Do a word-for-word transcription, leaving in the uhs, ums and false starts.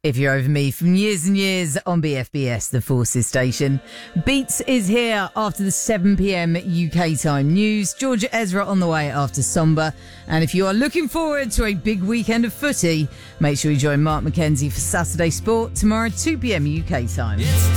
If You're Over Me from years and years on B F B S, the Forces station. Beats is here after the seven p.m. U K time news. Georgia Ezra on the way after Somber. And if you are looking forward to a big weekend of footy, make sure you join Mark McKenzie for Saturday Sport tomorrow two p.m. U K time. It's